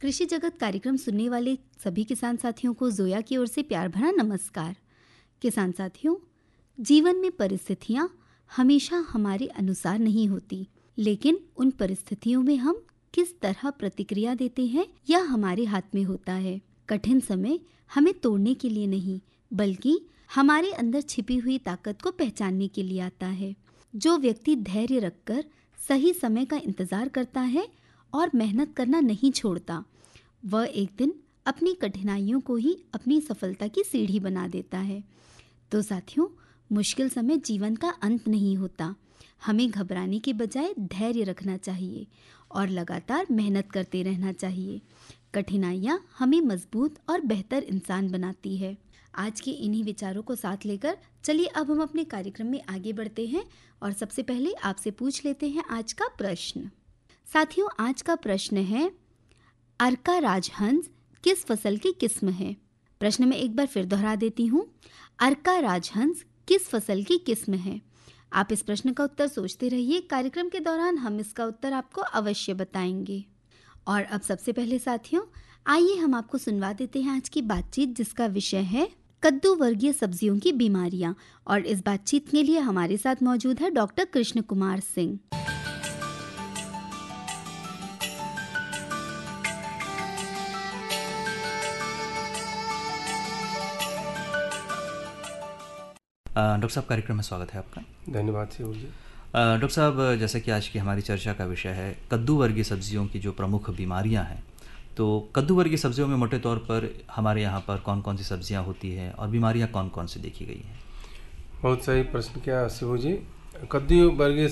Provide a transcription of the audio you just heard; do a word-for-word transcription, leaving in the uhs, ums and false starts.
कृषि जगत कार्यक्रम सुनने वाले सभी किसान साथियों को जोया की ओर से प्यार भरा नमस्कार। किसान साथियों, जीवन में परिस्थितियाँ हमेशा हमारे अनुसार नहीं होती, लेकिन उन परिस्थितियों में हम किस तरह प्रतिक्रिया देते हैं यह हमारे हाथ में होता है। कठिन समय हमें तोड़ने के लिए नहीं, बल्कि हमारे अंदर छिपी हुई ताकत को पहचानने के लिए आता है। जो व्यक्ति धैर्य रखकर सही समय का इंतजार करता है और मेहनत करना नहीं छोड़ता, वह एक दिन अपनी कठिनाइयों को ही अपनी सफलता की सीढ़ी बना देता है। तो साथियों, मुश्किल समय जीवन का अंत नहीं होता। हमें घबराने के बजाय धैर्य रखना चाहिए और लगातार मेहनत करते रहना चाहिए। कठिनाइयाँ हमें मजबूत और बेहतर इंसान बनाती है। आज के इन्हीं विचारों को साथ लेकर चलिए अब हम अपने कार्यक्रम में आगे बढ़ते हैं और सबसे पहले आपसे पूछ लेते हैं आज का प्रश्न। साथियों, आज का प्रश्न है, अर्का राजहंस किस फसल की किस्म है? प्रश्न में एक बार फिर दोहरा देती हूँ, अर्का राजहंस किस फसल की किस्म है? आप इस प्रश्न का उत्तर सोचते रहिए। कार्यक्रम के दौरान हम इसका उत्तर आपको अवश्य बताएंगे। और अब सबसे पहले साथियों, आइए हम आपको सुनवा देते हैं आज की बातचीत, जिसका विषय है कद्दू वर्गीय सब्जियों की बीमारियां। और इस बातचीत के लिए हमारे साथ मौजूद है डॉक्टर कृष्ण कुमार सिंह। डॉक्टर साहब, कार्यक्रम में स्वागत है आपका। धन्यवाद शिव जी। डॉक्टर साहब, जैसे कि आज की हमारी चर्चा का विषय है कद्दू वर्गीय सब्जियों की जो प्रमुख बीमारियां हैं, तो कद्दू वर्गीय सब्जियों में मोटे तौर पर हमारे यहाँ पर कौन कौन सी सब्जियां होती हैं और बीमारियां कौन कौन सी देखी गई हैं? बहुत सही प्रश्न किया शिव जी। कद्दू वर्गीय